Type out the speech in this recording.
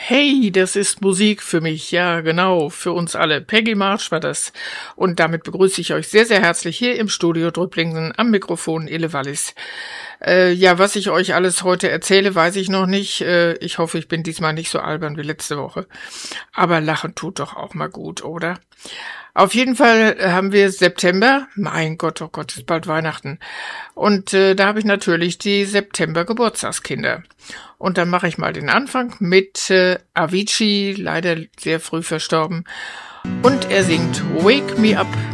Hey, das ist Musik für mich. Ja, genau, für uns alle. Peggy March war das. Und damit begrüße ich euch sehr, sehr herzlich hier im Studio Drüpplingen am Mikrofon Ille Wallis. Ja, was ich euch alles heute erzähle, weiß ich noch nicht. Ich hoffe, ich bin diesmal nicht so albern wie letzte Woche. Aber lachen tut doch auch mal gut, oder? Auf jeden Fall haben wir September. Mein Gott, oh Gott, ist bald Weihnachten. Und da habe ich natürlich die September-Geburtstagskinder. Und dann mache ich mal den Anfang mit Avicii, leider sehr früh verstorben. Und er singt Wake Me Up